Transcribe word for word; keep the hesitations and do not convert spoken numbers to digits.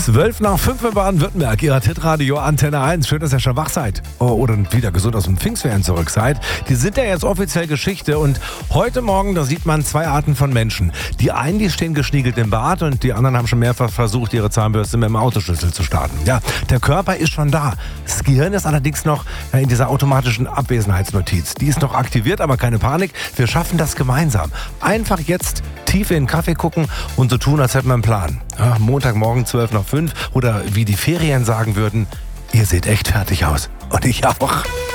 zwölf nach fünf in Baden-Württemberg, Ihr Hitradio Antenne eins. Schön, dass ihr schon wach seid. Oh, oder wieder gesund aus dem Pfingstferien zurück seid. Die sind ja jetzt offiziell Geschichte und heute Morgen, da sieht man zwei Arten von Menschen. Die einen, die stehen geschniegelt im Bad und die anderen haben schon mehrfach versucht, ihre Zahnbürste mit dem Autoschlüssel zu starten. Ja, der Körper ist schon da. Das Gehirn ist allerdings noch in dieser automatischen Abwesenheitsnotiz. Die ist noch aktiviert, aber keine Panik. Wir schaffen das gemeinsam. Einfach jetzt tief in den Kaffee gucken und so tun, als hätten wir einen Plan. Ja, Montagmorgen zwölf nach fünf oder wie die Ferien sagen würden, ihr seht echt fertig aus. Und ich auch.